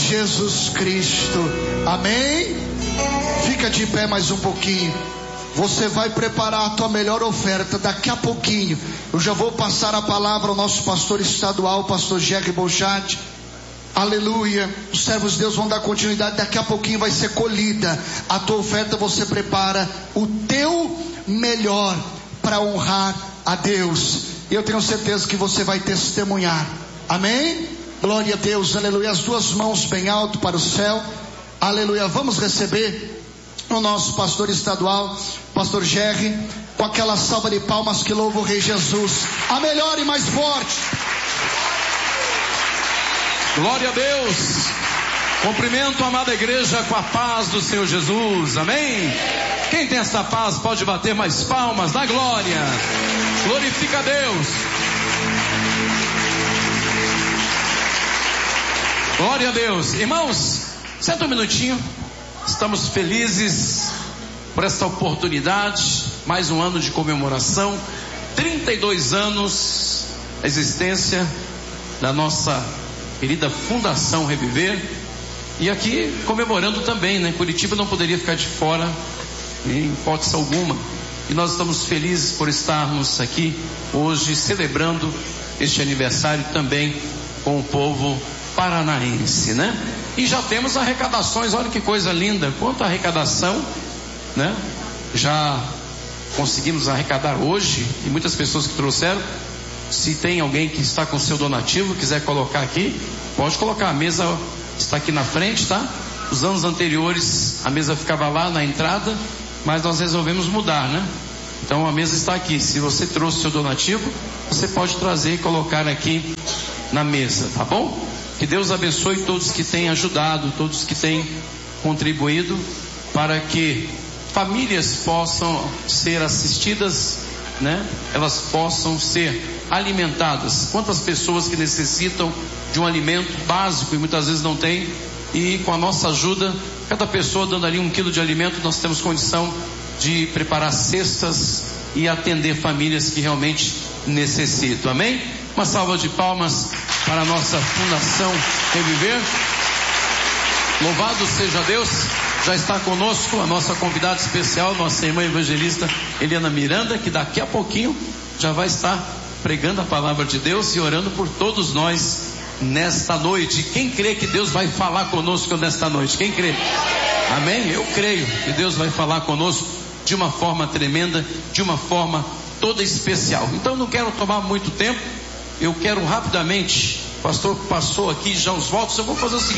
Jesus Cristo. Amém? Fica de pé mais um pouquinho. Você vai preparar a tua melhor oferta daqui a pouquinho. Eu já vou passar a palavra ao nosso pastor estadual, pastor Jerry Bolchat. Aleluia. Os servos de Deus vão dar continuidade. Daqui a pouquinho vai ser colhida a tua oferta. Você prepara o teu melhor para honrar a Deus. E eu tenho certeza que você vai testemunhar. Amém? Glória a Deus. Aleluia. As duas mãos bem alto para o céu. Aleluia. Vamos receber o nosso pastor estadual, pastor Jerry, com aquela salva de palmas que louva o Rei Jesus. A melhor e mais forte. Glória a Deus. Cumprimento a amada igreja com a paz do Senhor Jesus. Amém? Quem tem essa paz pode bater mais palmas na glória. Glorifica a Deus. Glória a Deus. Irmãos, senta um minutinho. Estamos felizes por esta oportunidade. Mais um ano de comemoração. 32 anos da existência da nossa querida Fundação Reviver. E aqui comemorando também, né? Curitiba não poderia ficar de fora em hipótese alguma. E nós estamos felizes por estarmos aqui hoje celebrando este aniversário também com o povo paranaense, né? E já temos arrecadações, olha que coisa linda. Quanto à arrecadação, né? Já conseguimos arrecadar hoje, e muitas pessoas que trouxeram. Se tem alguém que está com seu donativo, quiser colocar aqui, pode colocar. A mesa está aqui na frente, tá? Os anos anteriores a mesa ficava lá na entrada, mas nós resolvemos mudar, né? Então a mesa está aqui. Se você trouxe seu donativo, você pode trazer e colocar aqui na mesa, tá bom? Que Deus abençoe todos que têm ajudado, todos que têm contribuído para que famílias possam ser assistidas, né? Elas possam ser alimentadas. Quantas pessoas que necessitam de um alimento básico e muitas vezes não tem, e com a nossa ajuda, cada pessoa dando ali 1 quilo de alimento, nós temos condição de preparar cestas e atender famílias que realmente necessitam. Amém? Uma salva de palmas para a nossa Fundação Reviver. Louvado seja Deus. Já está conosco a nossa convidada especial, nossa irmã evangelista Eliana Miranda, que daqui a pouquinho já vai estar pregando a palavra de Deus e orando por todos nós nesta noite. Quem crê que Deus vai falar conosco nesta noite? Quem crê? Amém? Eu creio que Deus vai falar conosco de uma forma tremenda, de uma forma toda especial. Então não quero tomar muito tempo. Eu quero rapidamente, o pastor passou aqui já os votos. Eu vou fazer o seguinte.